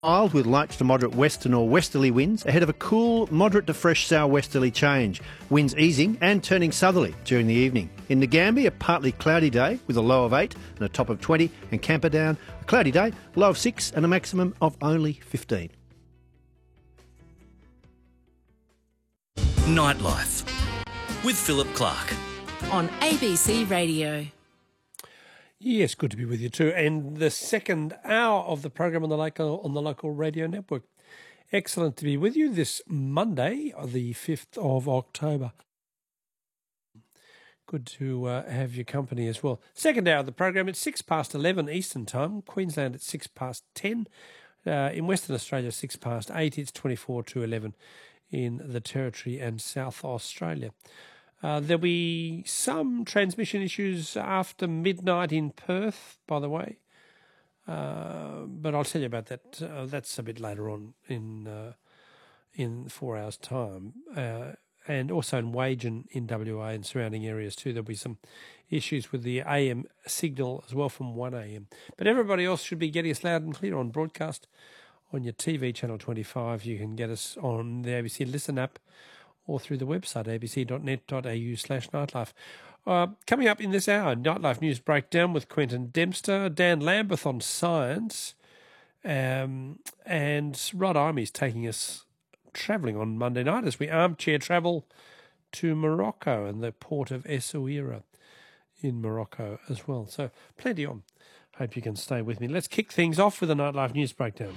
Mild with light to moderate western or westerly winds ahead of a cool, moderate to fresh southwesterly change. Winds easing and turning southerly during the evening. In Ngambia, a partly cloudy day with a low of 8 and a top of 20. And Camperdown, a cloudy day, low of 6 and a maximum of only 15. Nightlife with Philip Clark on ABC Radio. Yes, good to be with you too. And the second hour of the program on the local radio network. Excellent to be with you this Monday, the 5th of October. Good to have your company as well. Second hour of the program, it's 6 past 11 Eastern Time. Queensland at 6 past 10. In Western Australia, 6 past 8. It's 24 to 11 in the Territory and South Australia. There'll be some transmission issues after midnight in Perth, by the way, but I'll tell you about that. That's a bit later on in 4 hours' time, and also in Wagen in WA and surrounding areas too. There'll be some issues with the AM signal as well from 1 a.m. But everybody else should be getting us loud and clear on broadcast on your TV channel 25. You can get us on the ABC Listen app, or through the website, abc.net.au/nightlife. Coming up in this hour, Nightlife News Breakdown with Quentin Dempster, Dan Lambeth on science, and Rod Imey's taking us travelling on Monday night as we armchair travel to Morocco and the port of Essaouira in Morocco as well. So plenty on. Hope you can stay with me. Let's kick things off with a Nightlife News Breakdown.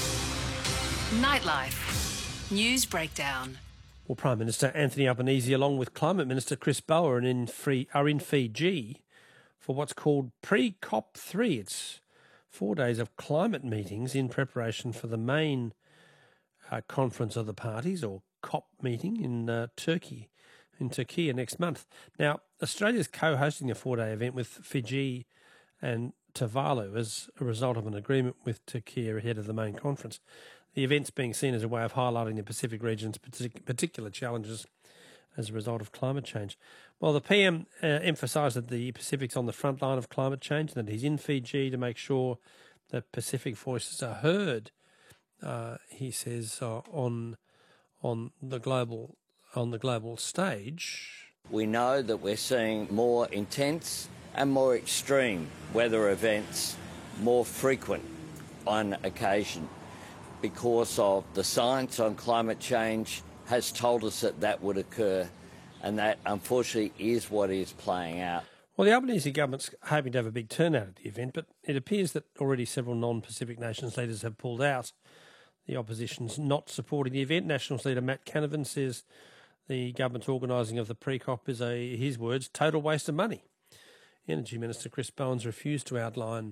Nightlife News Breakdown. Well, Prime Minister Anthony Albanese, along with Climate Minister Chris Bower, are in Fiji for what's called pre-COP3. It's 4 days of climate meetings in preparation for the main conference of the parties, or COP meeting, in Turkey next month. Now, Australia's co-hosting the 4-day event with Fiji and Tuvalu as a result of an agreement with Turkey ahead of the main conference. The event's being seen as a way of highlighting the Pacific region's particular challenges as a result of climate change. Well, the PM emphasised that the Pacific's on the front line of climate change and that he's in Fiji to make sure that Pacific voices are heard, he says, on the global stage. We know that we're seeing more intense and more extreme weather events, more frequent on occasion, because of the science on climate change has told us that would occur, and that unfortunately is what is playing out. Well, the Albanese government's hoping to have a big turnout at the event, but it appears that already several non-Pacific nations leaders have pulled out. The opposition's not supporting the event. Nationals leader Matt Canavan says the government's organising of the pre-COP is his words, total waste of money. Energy Minister Chris Bowen has refused to outline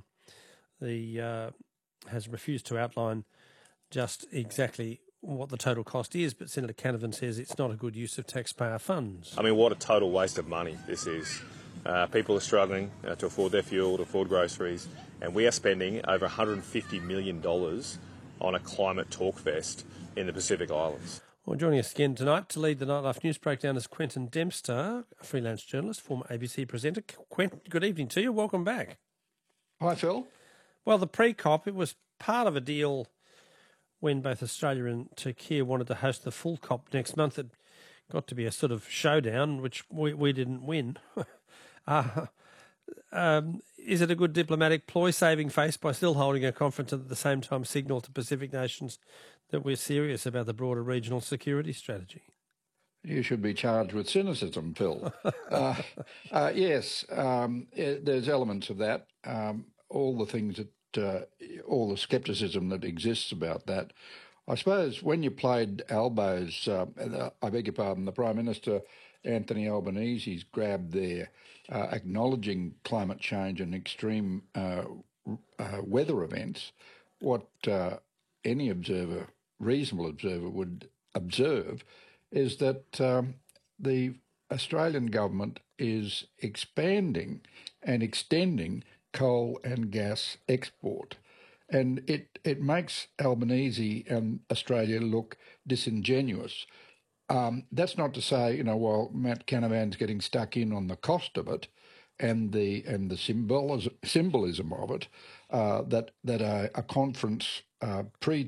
just exactly what the total cost is, but Senator Canavan says it's not a good use of taxpayer funds. I mean, what a total waste of money this is. People are struggling to afford their fuel, to afford groceries, and we are spending over $150 million on a climate talk fest in the Pacific Islands. Well, joining us again tonight to lead the Nightlife News Breakdown is Quentin Dempster, a freelance journalist, former ABC presenter. Quentin, good evening to you. Welcome back. Hi, Phil. Well, the pre-COP, it was part of a deal when both Australia and Turkey wanted to host the full COP next month. It got to be a sort of showdown, which we didn't win. Is it a good diplomatic ploy, saving face by still holding a conference and at the same time signal to Pacific nations that we're serious about the broader regional security strategy? You should be charged with cynicism, Phil. Yes, there's elements of that. All the things that all the scepticism that exists about that. I suppose when you played Albo's, I beg your pardon, the Prime Minister Anthony Albanese's grab there, acknowledging climate change and extreme weather events, what any observer, reasonable observer, would observe is that the Australian government is expanding and extending coal and gas export. And it makes Albanese and Australia look disingenuous. That's not to say, while Matt Canavan's getting stuck in on the cost of it and the symbolism of it, that a conference pre